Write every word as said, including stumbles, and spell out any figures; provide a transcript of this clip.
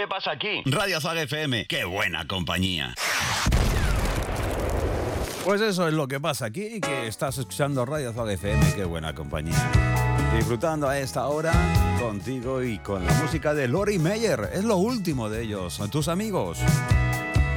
¿Qué pasa aquí? Radio Zag F M, qué buena compañía. Pues eso es lo que pasa aquí, que estás escuchando Radio Zag F M, qué buena compañía. Disfrutando a esta hora contigo y con la música de Lori Meyer. Es lo último de ellos, tus amigos.